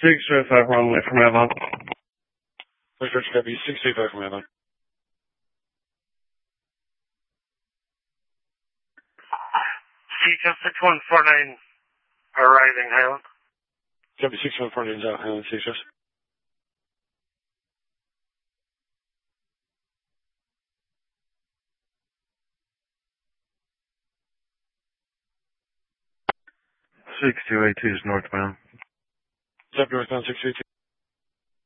625 runway from Avon. First Richard Copy, 625 from Avon. Seacoast 6149 arriving Highland. Copy 6149 out Highland, Seacoast. Six two eight two is northbound. Copy northbound 632.